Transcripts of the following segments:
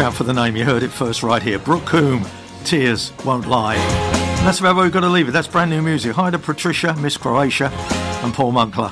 out for the name. You heard it first right here. Brooke Coombe, Tears Won't Lie. And that's about where we've got to leave it. That's brand new music. Hi to Patricia, Miss Croatia and Paul Munkler.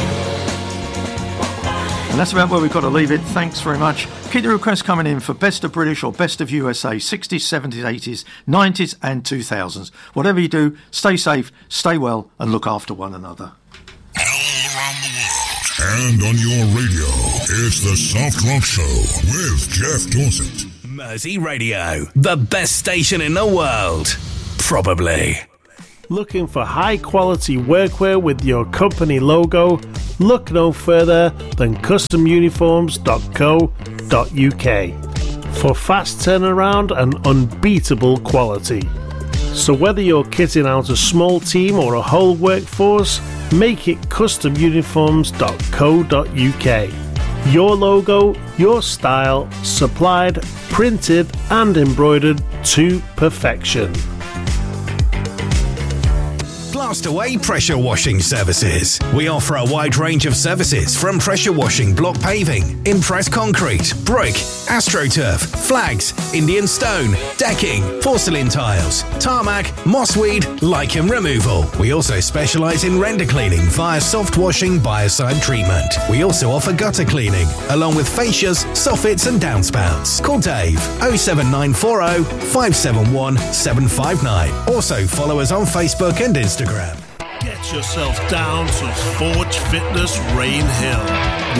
And that's about where we've got to leave it. Thanks very much. Keep the requests coming in for Best of British or Best of USA, 60s, 70s, 80s, 90s and 2000s. Whatever you do, stay safe, stay well and look after one another. All around the world and on your radio, it's the Soft Rock Show with Jeff Dorset. Mersey Radio, the best station in the world. Probably. Looking for high-quality workwear with your company logo? Look no further than customuniforms.co.uk for fast turnaround and unbeatable quality. So whether you're kitting out a small team or a whole workforce, make it customuniforms.co.uk. Your logo, your style, supplied, printed and embroidered to perfection. Blastaway Pressure Washing Services. We offer a wide range of services from pressure washing block paving, impressed concrete, brick, AstroTurf, flags, Indian stone, decking, porcelain tiles, tarmac, mossweed, lichen removal. We also specialise in render cleaning via soft washing biocide treatment. We also offer gutter cleaning, along with fascias, soffits and downspouts. Call Dave 07940 571 759. Also follow us on Facebook and Instagram. Get yourself down to Forge Fitness Rain Hill.